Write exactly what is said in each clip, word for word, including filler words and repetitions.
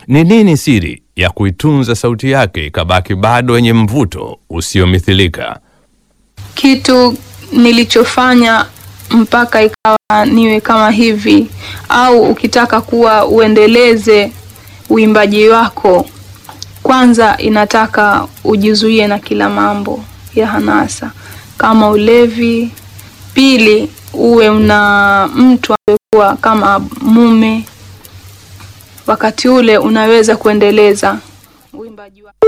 Ni nini siri ya kuitunza sauti yake ikabaki bado yenye mvuto usiomithilika? Kitu nilichofanya mpaka ikawa niwe kama hivi, au ukitaka kuwa uendeleze uimbaji wako, kwanza inataka ujizuie na kila mambo ya hanasa kama ulevi. Pili, uwe una mtu amekuwa kama mume, wakati ule unaweza kuendeleza uimbaji wako.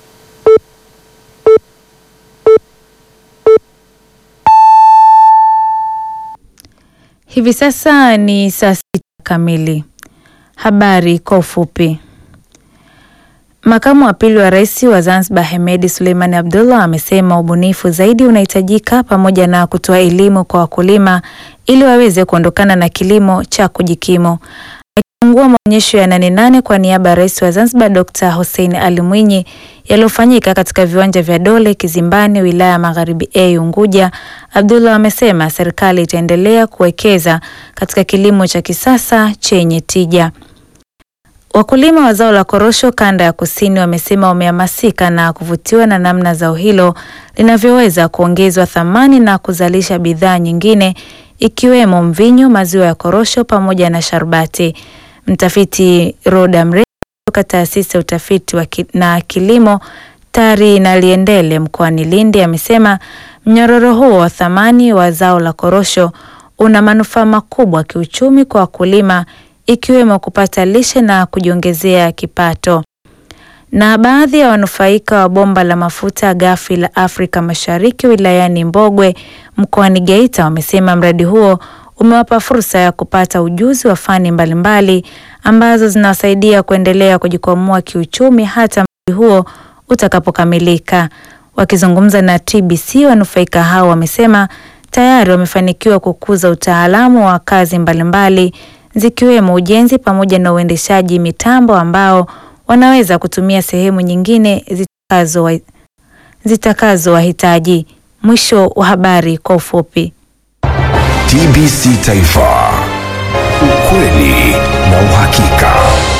Hivi sasa ni saa sita kamili. Habari kwa ufupi. Makamu wa pili wa rais wa Zanzibar Hemedi Suleiman Abdullah amesema ubunifu zaidi unahitajika pamoja na kutoa elimu kwa wakulima ili waweze kuondokana na kilimo cha kujikimu. Akifungua maonyesho ya nane nane kwa niaba ya rais wa Zanzibar Dokta Hussein Ali Mwinyi yaliyofanyika katika viwanja vya Dole Kizimbani, wilaya ya Magharibi A Unguja, Abdullah amesema serikali itaendelea kuwekeza katika kilimo cha kisasa chenye tija. Wakulima wa zao la korosho kanda ya kusini wamesema wamehamasika na kuvutiwa na namna zao hilo linavyoweza kuongezwa thamani na kuzalisha bidhaa nyingine ikiwemo mvinyo, maziwa ya korosho pamoja na sharbati. Mtafiti Roda Mre kutoka taasisi ya utafiti wa ki, na kilimo Tari na Liendele mkoani Lindi amesema mnyororo huo wa thamani wa zao la korosho una manufaa makubwa kiuchumi kwa wakulima, ikiwemo kupata lishe na kujiongezea kipato. Na baadhi ya wanufaika wa bomba la mafuta ghafi la Afrika Mashariki wilayani Mbogwe mkoani Geita wamesema mradi huo umewapa fursa ya kupata ujuzi wa fani mbalimbali ambazo zinawasaidia kuendelea kujikwamua kiuchumi hata mradi huo utakapokamilika. Wakizungumza na T B C, wanufaika hao wamesema tayari wamefanikiwa kukuza utaalamu wa kazi mbalimbali zikiwemo ujenzi pamoja na uendeshaji mitambo ambao wanaweza kutumia sehemu nyingine zitakazo zitakazo wahitaji. Mwisho wa habari kwa ufupi. T B C Taifa, ukweli na uhakika.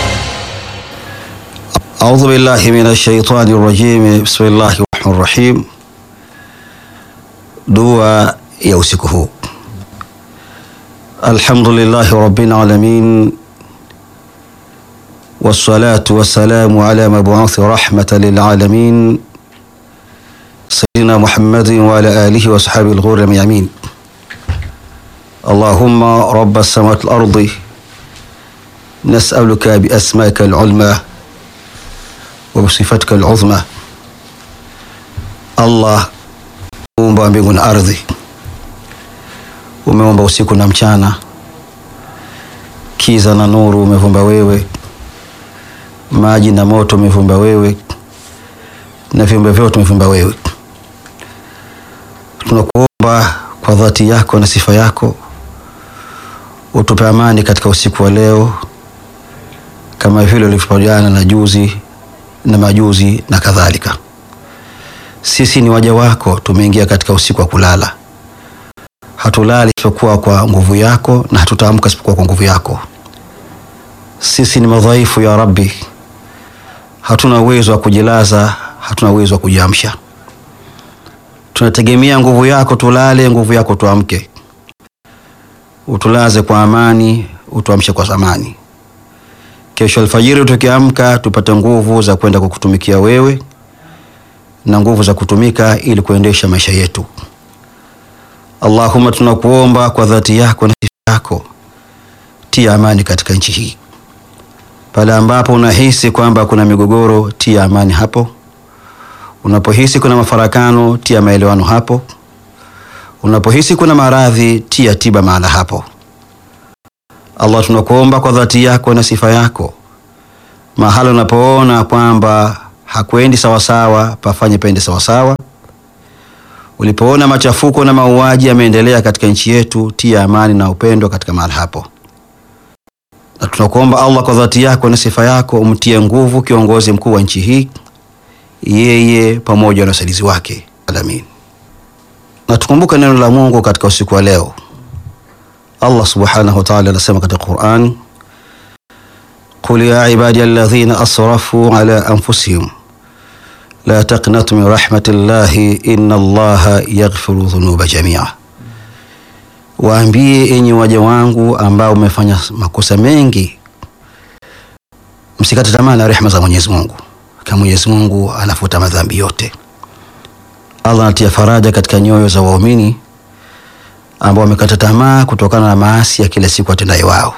A'udhu billahi minash shaitani rajim. Bismillahir rahmanir rahim. Dua ya usiku huu. Alhamdulillahi rabbil alamin. Wassalatu wassalamu ala mabu'uthi rahmatan lil alamin. Sayyidina Muhammadin wa ala alihi wa sahbihi al-ghurri al-yamin. Allahumma rabbas samawati wal ardi nas'aluka bi asma'ika al-'ulma wa bi sifatika al-'uzma. Allah, muumba mbingu na ardhi, umeumba usiku na mchana, kiza na nuru umevumba wewe, maji na moto umevumba wewe, na viumbe vyote umevumba wewe. Tunakuomba kwa dhati yako na sifa yako utupe amani katika usiku wa leo, kama vile ulivyopajana na juzi na majuzi na kadhalika. Sisi ni waja wako, tumeingia katika usiku wa kulala. Hatulali isipokuwa kwa nguvu yako na hatutaamka isipokuwa kwa nguvu yako. Sisi ni madhaifu ya Rabbi, hatuna uwezo wa kujilaza, hatuna uwezo wa kujiamsha. Tunategemea nguvu yako tulale, nguvu yako tuamke. Utulaze kwa amani, utuamshe kwa amani. Kesho alfajiri tukiamka tupate nguvu za kwenda kukutumikia wewe na nguvu za kutumika ili kuendesha maisha yetu. Allahumma, tunakuomba kwa dhati yako na sifa yako, tia amani katika nchi hii. Pale ambapo unahisi kwamba kuna migogoro, tia amani hapo. Unapohisi kuna mafarakano, tia maelewano hapo. Unapohisi kuna maradhi, tia tiba mahala hapo. Allah, tunakuomba kwa dhati yako na sifa yako, mahala unapoona kwamba hakwendi sawa sawa, pafanye pende sawa sawa. Ulipoona machafuko na mauaji yameendelea katika nchi yetu, tia amani na upendo katika mahali hapo. Na tunakuomba Allah kwa dhati yako na sifa yako umtie nguvu kiongozi mkuu wa nchi hii, yeye pamoja na wasaidizi wake. Amin. Na tukumbuke neno la Mungu katika usiku wa leo. Allah subhanahu wa ta'ala anasema katika Qur'an, qul ya ibadi alladhina asrafu ala anfusihim la taqnatu min rahmatillahi inna Allaha yaghfiru dhunuba jami'a. Waambie enyi waja wangu ambao umefanya makosa mengi, msikate tamaa na rehema za Mwenyezi Mungu. Kama Mwenyezi Mungu anafuta madhambi yote. Allah anatia faraja katika nyoyo za waumini ambao wamekata tamaa kutokana na maasi ya kila siku atendayo wao.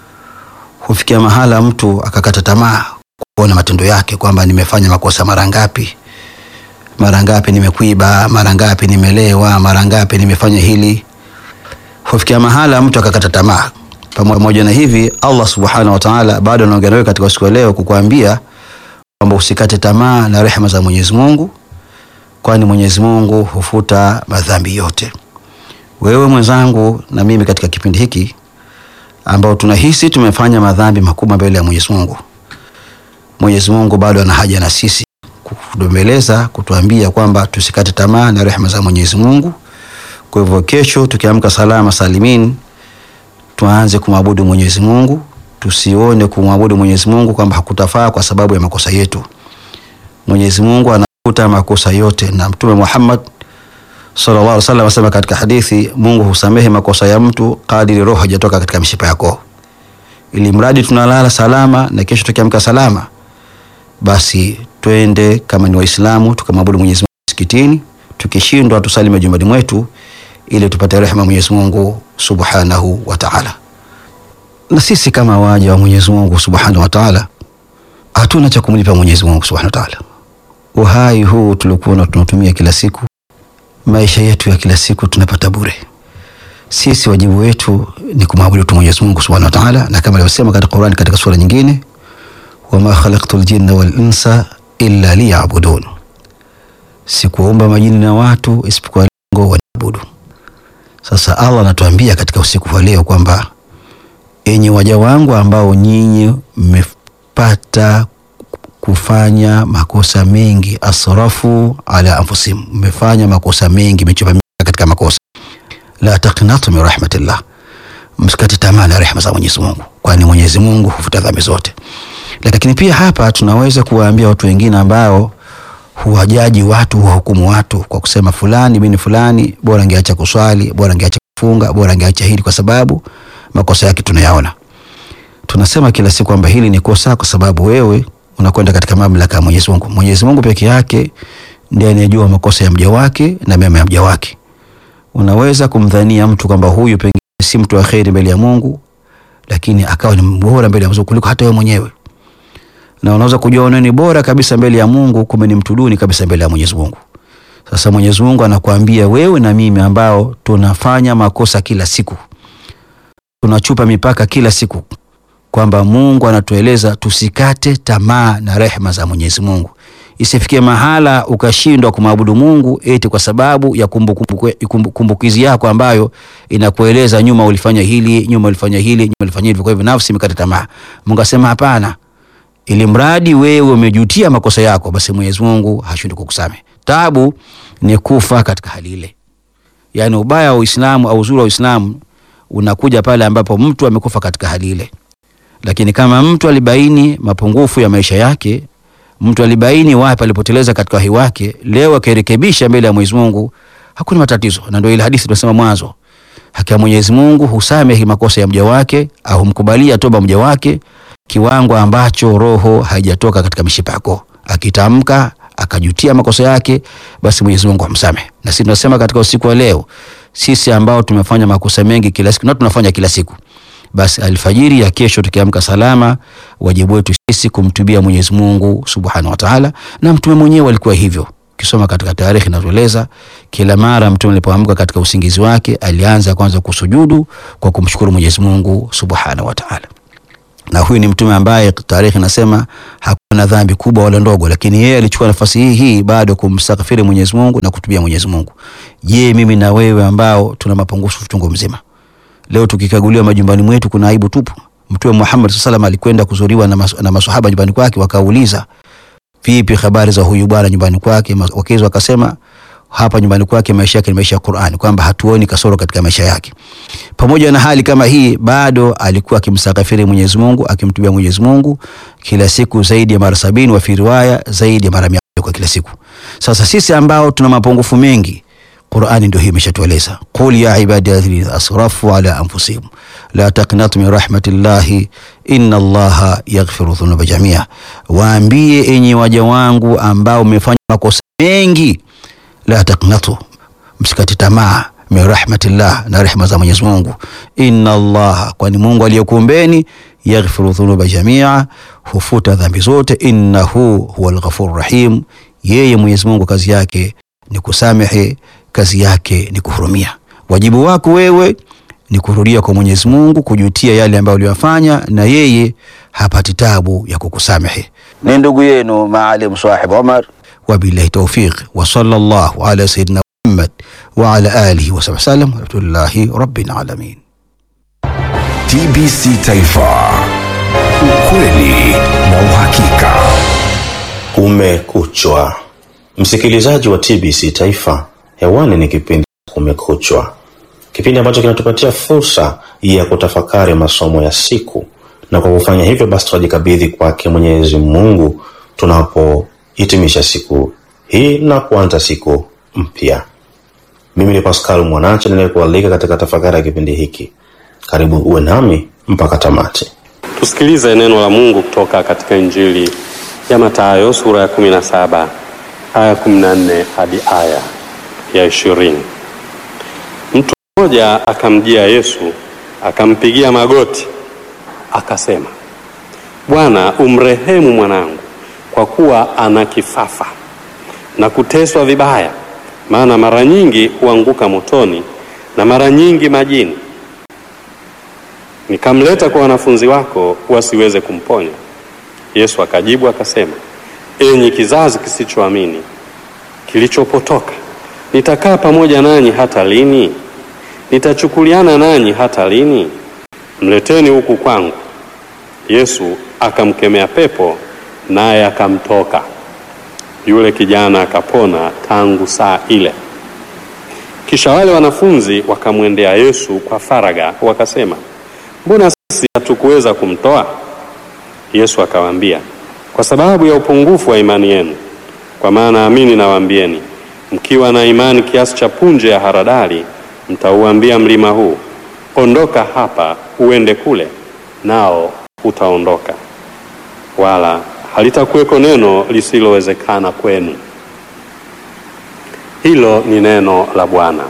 Hufikia mahala mtu akakata tamaa kuona matendo yake kwamba nimefanya makosa mara ngapi? Mara ngapi nimekuiba, mara ngapi nimelewa, mara ngapi nimefanya hili? Hufikia mahala mtu akakata tamaa. Pamoja na hivi, Allah Subhanahu wa Ta'ala bado anaongea nawe katika siku leo kukuambia kwamba usikate tamaa na rehema za Mwenyezi Mungu, kwani Mwenyezi Mungu hufuta madhambi yote. Wewe mwenzangu na mimi katika kipindi hiki ambao tunahisi tumefanya madhambi makubwa mbele ya Mwenyezi Mungu, Mwenyezi Mungu bado ana haja na sisi kutumbeleza, kutuambia kwamba tusikate tamaa na rehema za Mwenyezi Mungu. Kwa hivyo kesho tukiamka salama salimin, tuanze kumwabudu Mwenyezi Mungu. Tusione kumwabudu Mwenyezi Mungu kwamba hakutafaa kwa sababu ya makosa yetu. Mwenyezi Mungu anafuta makosa yote, na Mtume Muhammad sallallahu alaihi wasallam asema katika hadithi, Mungu husamehe makosa ya mtu kadiri roho haijatoka katika mishipa yako. Ili mradi tunalala salama na kesho tukiamka salama, basi twende kama ni Waislamu tukamwabudu Mwenyezi Mungu msikitini, tukishindwa tusali majumbani mwetu ili tupate rehema Mwenyezi Mungu Subhanahu wa Ta'ala. Na sisi kama waja wa Mwenyezi Mungu Subhanahu wa Ta'ala hatuna cha kumlipa Mwenyezi Mungu Subhanahu wa Ta'ala. Uhai huu tulikuwa tunatumia kila siku, maisha yetu ya kila siku tunapata bure. Sisi wajibu wetu ni kumwabudu tu Mwenyezi Mungu Subhanahu wa Ta'ala, na kama alivyosema katika Qur'an katika sura nyingine, wama khalaqtul jinna wal insa illa liya'budun. Sikuumba majini na watu isipokuwa lengo waabudu. Sasa Allah anatuambia katika usiku wa leo kwamba enyi waja wangu ambao nyinyi mmepata kufanya makosa mengi, asrafu ala anfusihim, mmefanya makosa mengi, mmechoka katika makosa, la taqnatu min rahmatillah, msikate tamaa na rehema za Mwenyezi Mungu, kwani Mwenyezi Mungu hufuta dhambi zote. Lakini pia hapa tunaweza kuwaambia watu wengine ambao huwajaji watu, huhukumu watu kwa kusema fulani mimi fulani bora angeacha kuswali, bora angeacha kufunga, bora angeacha hili kwa sababu makosa yake tunayaona. Tunasema kila siku kwamba hili ni kosa kwa sababu wewe unakwenda katika mamlaka ya Mwenyezi Mungu. Mwenyezi Mungu peke yake ndiye anayejua makosa ya mja wake na mema ya mja wake. Unaweza kumdhania mtu kwamba huyu pengine si mtu wa kheri mbele ya Mungu, lakini akawa ni bora mbele ya Mungu kuliko hata wewe mwenyewe. Na unaweza kujiona ni bora kabisa mbele ya Mungu, kumbe ni mtu duni kabisa mbele ya Mwenyezi Mungu. Sasa Mwenyezi Mungu anakuambia wewe na mimi ambao tunafanya makosa kila siku, tunachupa mipaka kila siku, kwamba Mungu anatueleza tusikate tamaa na rehema za Mwenyezi Mungu. Isifikie mahala ukashindwa kumwabudu Mungu eti kwa sababu ya kumbukizi kumbu, kumbu yako ambayo inakueleza nyuma ulifanya hili, nyuma ulifanya hili, nyuma ulifanya hili, kwa hivyo nafsi imekata tamaa. Mungu asema hapana. Ili mradi wewe umejutia makosa yako, basi Mwenyezi Mungu hashindi kukusamehe. Taabu ni kufa katika hali ile. Yaani ubaya wa Uislamu au uzuri wa Uislamu unakuja pale ambapo mtu amekufa katika hali ile. Lakini kama mtu alibaini mapungufu ya maisha yake, mtu alibaini wapi alipoteleza katika uhai wake, leo akirekebisha mbele ya Mwenyezi Mungu, hakuna matatizo. Na ndio ile hadithi tunasema mwanzo, haki ya Mwenyezi Mungu husamehe makosa ya mja wake au humkubalia toba mja wake kiwango ambacho roho haijatoka katika mishipa yako. Akitamka akajutia makosa yake, basi Mwenyezi Mungu humsamehe. Na sisi tunasema katika usiku wa leo, sisi ambao tumefanya makosa mengi kila siku na tunafanya kila siku, basi alfajiri ya kesho tukiamka salama, wajibu wetu sisi kumtubia Mwenyezi Mungu Subhanahu wa Ta'ala. Na mtume mwenyewe alikuwa hivyo. Kisoma katika tarehe inatueleza kila mara mtume alipoamka katika usingizi wake alianza kwanza kusujudu kwa kumshukuru Mwenyezi Mungu Subhanahu wa Ta'ala. Na huyu ni mtume ambaye tarehe inasema hakuna dhambi kubwa wala ndogo, lakini yeye alichukua nafasi hii hii bado kumstakafiri Mwenyezi Mungu na kutubia Mwenyezi Mungu. Je, mimi na wewe ambao tuna mapungufu tungo mzima, leo tukikaguliwa majumbani mwetu kuna aibu tupu? Mtume Muhammad sallallahu alaihi wasallam alikwenda kuzuriwa na, mas, na maswahaba nyumbani kwake, wakauliza vipi habari za huyu bwana nyumbani kwake? Wakizo wakasema hapa nyumbani kwake maisha yake ni maisha ya Qur'an, kwamba hatuoni kasoro katika maisha yake. Pamoja na hali kama hii, bado alikuwa akimsakafiri Mwenyezi Mungu, akimtubia Mwenyezi Mungu kila siku zaidi ya mara sabini, wa fi riwaya zaidi ya mara mia kwa kila siku. Sasa sisi ambao tuna mapungufu mengi, Qur'ani ndio hii imeshatueleza, qul ya ibadi alladhina asrafu ala anfusihim la taqnatu min rahmatillahi inna Allaha yaghfiru dhunuba jamia. Waambie enyi waja wangu ambao mmefanya makosa mengi, la taqnatu, msikate tamaa, min rahmatillah, na rehema za Mwenyezi Mungu. Inna Allaha, kwani Mungu aliyokuumbeni, yaghfiru dhunuba jamia, hufuta dhambi zote. Innahu huwal ghafurur rahim, yeye Mwenyezi Mungu kazi yake ni kusamehe, kazi yake ni kuhurumia. Wajibu wako wewe ni kurudia kwa Mwenyezi Mungu, kujutia yale ambayo uliyofanya, na yeye hapati tabu ya kukusamehe. Ni ndugu yenu Maalim Sahib Omar, wa billahi tawfiq, wa sallallahu ala sayyidina Muhammad wa ala alihi wa sallam, walhamdulillahi rabbil alamin. T B C Taifa, ukweli na uhakika. Kumekuchwa, msikilizaji wa T B C Taifa, hewani ni kipindi Kumekuchwa, kipindi ambacho kinatupatia fursa ya kutafakari masomo ya siku, na kwa kufanya hivyo basi tunajikabidhi kwake Mwenyezi Mungu tunapohitimisha siku hii na kuanza siku mpya. Mimi ni Pascal Mwanacha, ninayekualika katika tafakari ya kipindi hiki. Karibu uwe nami mpaka tamati. Tusikilize neno la Mungu kutoka katika Injili ya Mathayo sura ya kumi na saba aya kumi na nne hadi aya ya ishirini. Mtu mmoja akamjia Yesu, akampigia magoti, akasema, Bwana, umrehemu mwanangu, kwa kuwa ana kifafa na kuteswa vibaya, maana mara nyingi huanguka motoni na mara nyingi majini. Nikamleta kwa wanafunzi wako wasiweze kumponya. Yesu akajibu akasema, enyi kizazi kisichoamini, kilichopotoka, nitakaa pamoja nanyi hata lini? Nitachukuliana nanyi hata lini? Mleteni huku kwangu. Yesu akamkemea pepo, naye akamtoka. Yule kijana akapona tangu saa ile. Kisha wale wanafunzi wakamwendea Yesu kwa faraga, wakasema, mbona sisi hatukuweza kumtoa? Yesu akawaambia, kwa sababu ya upungufu wa imani yenu. Kwa maana amini nawaambieni, mkiwa na imani kiasi cha punje ya haradali, mtauambia mlima huu, ondoka hapa uende kule, nao utaondoka, wala halitakuweko neno lisilowezekana kwenu. Hilo ni neno la Bwana.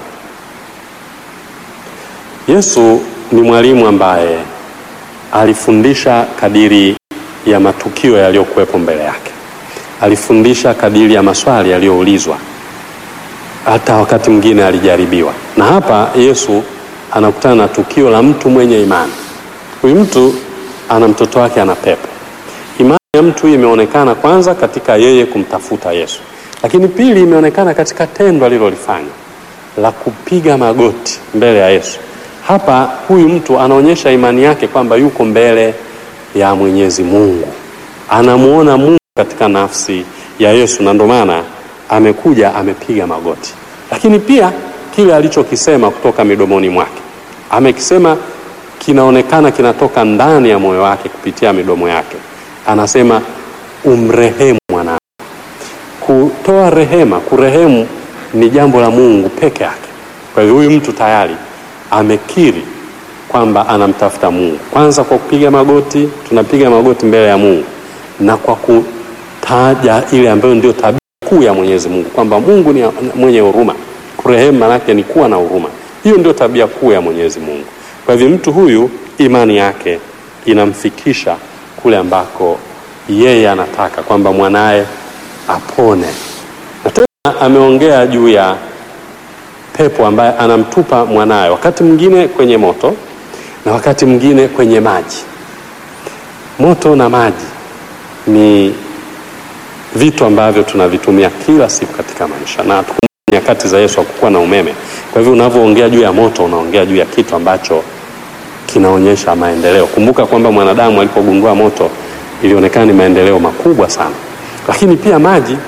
Yesu ni mwalimu ambaye alifundisha kadiri ya matukio yaliyokuwepo mbele yake. Alifundisha kadiri ya maswali yaliyoulizwa. Hata wakati mwingine alijaribiwa. Na hapa Yesu anakutana na tukio la mtu mwenye imani. Huyu mtu ana mtoto wake ana pepo. Imani ya mtu imeonekana kwanza katika yeye kumtafuta Yesu. Lakini pili imeonekana katika tendo alilolifanya la kupiga magoti mbele ya Yesu. Hapa huyu mtu anaonyesha imani yake kwamba yuko mbele ya Mwenyezi Mungu. Anamuona Mungu katika nafsi ya Yesu, na ndio maana amekuja amepiga magoti. Lakini pia kile alichokisema kutoka midomoni mwake, amekisema kinaonekana kinatoka ndani ya moyo wake kupitia midomo yake. Anasema, umrehemu mwanangu. Kutoa rehema, kurehemu ni jambo la Mungu peke yake. Kwa hiyo huyu mtu tayari amekiri kwamba anamtafuta Mungu. Kwanza kwa kupiga magoti, tunapiga magoti mbele ya Mungu, na kwa kutaja ile ambayo ndio tabia kuu ya Mwenyezi Mungu, kwamba Mungu ni mwenye huruma. Kurehemu maana yake ni kuwa na huruma. Hiyo ndio tabia kuu ya Mwenyezi Mungu. Kwa hivyo mtu huyu imani yake inamfikisha kule ambako yeye anataka, kwamba mwanae apone. Na tena ameongea juu ya pepo ambaye anamtupa mwanae, wakati mwingine kwenye moto na wakati mwingine kwenye maji. Moto na maji ni vitu ambavyo tunavitumia kila siku katika maisha, na nyakati za Yesu hakukuwa na umeme. Kwa hivyo unavyoongea juu ya moto, unaongea juu ya kitu ambacho kinaonyesha maendeleo. Kumbuka kwamba mwanadamu alipogundua moto ilionekana ni maendeleo makubwa sana. Lakini pia maji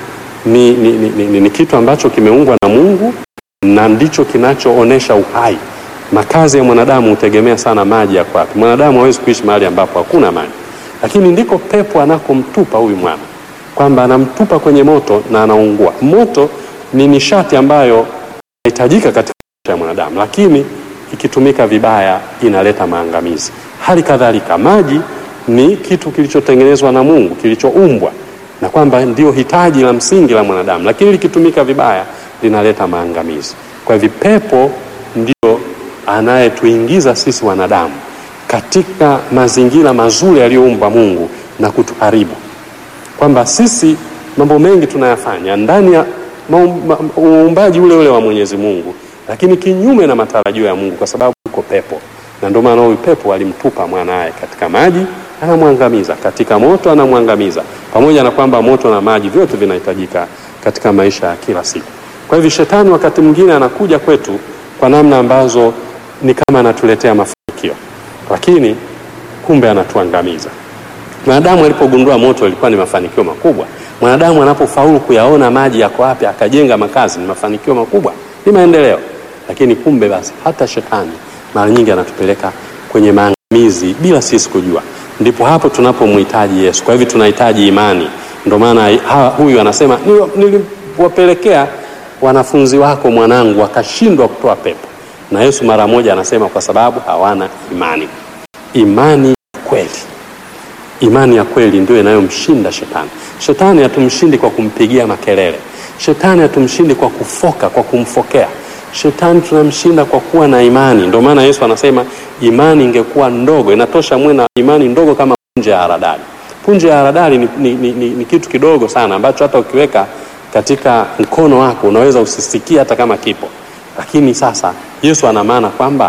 ni, ni, ni, ni, ni kitu ambacho kimeungwa na Mungu na ndicho kinachoonesha uhai. Makazi ya mwanadamu hutegemea sana maji yako wapi. Mwanadamu hawezi kuishi mahali ambapo hakuna maji, lakini ndiko pepo anakomtupa huyu mwana, kwamba anamtupa kwenye moto na anaungua. Moto ni nishati ambayo inahitajika katika maisha ya mwanadamu, lakini ikitumika vibaya inaleta maangamizi. Hali kadhalika maji ni kitu kilichotengenezwa na Mungu, kilichoumbwa, na kwamba ndio hitaji la msingi la mwanadamu, lakini likitumika vibaya linaleta maangamizi. Kwa hivyo pepo ndio anayetuingiza sisi wanadamu katika mazingira mazuri aliyoumba Mungu na kutuharibu. Kwamba sisi mambo mengi tunayafanya ndani ya uumbaji ule ule wa Mwenyezi Mungu, lakini kinyume na matarajio ya Mungu, kwa sababu uko pepo. Na ndio maana huyu pepo alimtupa mwanae katika maji, anamwangamiza, katika moto anamwangamiza, pamoja na kwamba moto na maji vyote vinahitajika katika maisha ya kila siku. Kwa hivyo shetani wakati mwingine anakuja kwetu kwa namna ambazo ni kama anatuletea mafanikio, lakini kumbe anatuangamiza. Mwanadamu alipogundua moto ilikuwa ni mafanikio makubwa. Mwanadamu anapofaulu kuyaona maji yako wapi akajenga makazi ni mafanikio makubwa, ni maendeleo. Lakini kumbe basi hata shetani mara nyingi anatupeleka kwenye maangamizi bila sisi kujua. Ndipo hapo tunapomhitaji Yesu. Kwa hivyo tunahitaji imani. Ndio maana huyu anasema niliwapelekea wanafunzi wako mwanangu wakashindwa kutoa pepo. Na Yesu mara moja anasema kwa sababu hawana imani. Imani kweli. Imani ya kweli ndio inayomshinda shetani. Shetani hatumshindi kwa kumpigia makelele. Shetani hatumshindi kwa kufoka, kwa kumfokea. Shetani tunamshinda kwa kuwa na imani. Ndio maana Yesu anasema imani ingekuwa ndogo, inatosha mwe na imani ndogo kama punje ya haradali. Punje ya haradali ni, ni, ni, ni, ni kitu kidogo sana ambacho hata ukiweka katika mkono wako unaweza usisikie hata kama kipo. Lakini sasa Yesu ana maana kwamba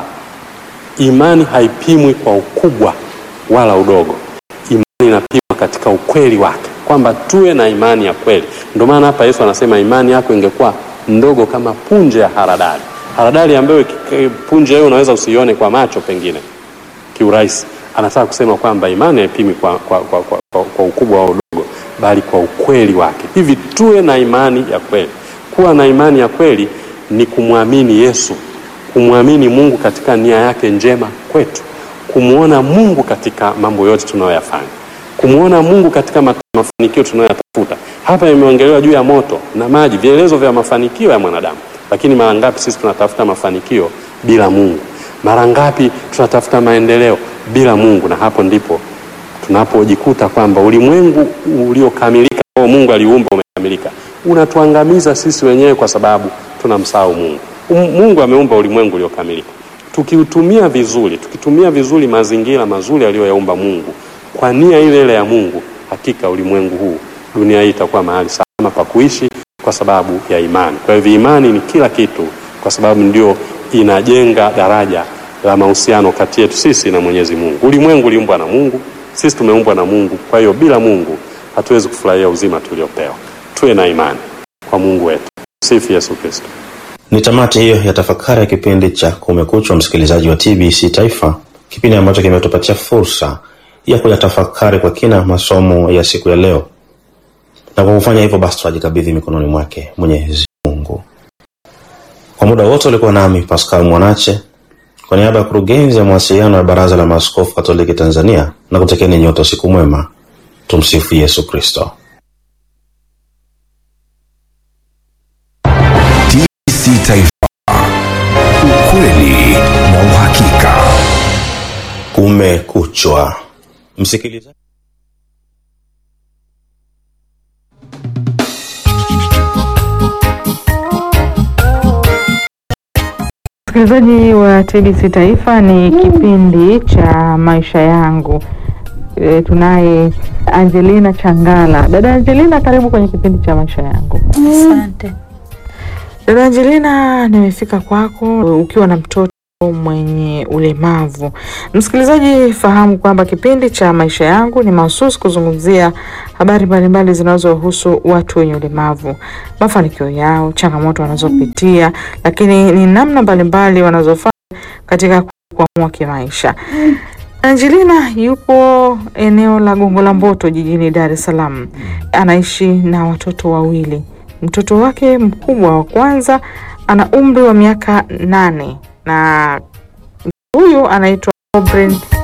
imani haipimwi kwa ukubwa wala udogo. Imani inapimwa katika ukweli wake, kwamba tuwe na imani ya kweli. Ndio maana hapa Yesu anasema imani yako ingekuwa ndogo kama punje ya haradali. Haradali ambayo punje hiyo unaweza usione kwa macho pengine kiurahisi. Anataka kusema kwamba imani haipimwi kwa, kwa, kwa, kwa, kwa, kwa ukubwa au udogo, bali kwa ukweli wake. Hivi tuwe na imani ya kweli. Kuwa na imani ya kweli ni kumwamini Yesu, kumwamini Mungu katika nia yake njema kwetu, kumuona Mungu katika mambo yote tunayoyafanya, kumuona Mungu katika mafanikio tunayotafuta. Hapa imeongelewa juu ya moto na maji, vielezo vya mafanikio ya mwanadamu. Lakini mara ngapi sisi tunatafuta mafanikio bila Mungu? Mara ngapi tunatafuta maendeleo bila Mungu? Na hapo ndipo tunapojikuta kwamba ulimwengu uliokamilika ambao Mungu aliumba umekamilika unatuangamiza sisi wenyewe kwa sababu tunamsahau Mungu. Mungu ameumba ulimwengu uliokamilika. Tukiutumia vizuri, tukitumia vizuri mazingira mazuri aliyoyaumba Mungu kwa nia ile ile ya Mungu, hakika ulimwengu huu, dunia hii itakuwa mahali salama pa kuishi kwa sababu ya imani. Kwa hivyo imani ni kila kitu, kwa sababu ndio inajenga daraja la mahusiano kati yetu sisi na Mwenyezi Mungu. Ulimwengu uliumbwa na Mungu, sisi tumeumbwa na Mungu. Kwa hiyo bila Mungu hatuwezi kufurahia uzima tuliopewa. Tuwe na imani kwa Mungu wetu. Sifu Yesu Kristo. Ni tamati hiyo ya tafakari ya kipindi cha Kumekucha, msikilizaji wa T B C Taifa, kipindi ambacho kimetupatia fursa ya kuyatafakari kwa kina masomo ya siku ya leo. Na kwa kufanya hivyo basi tunajikabidhi mikononi mwake Mwenyezi Mungu. Kwa muda wote ulikuwa nami Pascal Mwanache kwa niaba ya kurugenzi ya mawasiliano ya Baraza la Maaskofu Katoliki Tanzania, na kutekeni nyote siku mwema. Tumsifu Yesu Kristo. T B C Taifa, ukweli na uhakika. Kumekuchwa, msikilizaji. Msikilizaji wa T B C Taifa, ni kipindi cha maisha yangu. E, tunaye Angelina Changala. Dada Angelina, karibu kwenye kipindi cha maisha yangu. Asante. Dada Angelina, nimefika kwako ukiwa na mtoto mwenye ulemavu. Msikilizaji, fahamu kwamba kipindi cha maisha yangu ni mahususi kuzungumzia habari mbalimbali zinazohusu watu wenye ulemavu, mafanikio yao, changamoto wanazopitia, lakini ni namna mbalimbali wanazofanya katika kuamua kimaisha. Angelina yupo eneo la Gongo la Mboto jijini Dar es Salaam. Anaishi na watoto wawili, Mtoto wake mkubwa wa kwanza ana umri wa miaka nane na huyu anaitwa Aubrey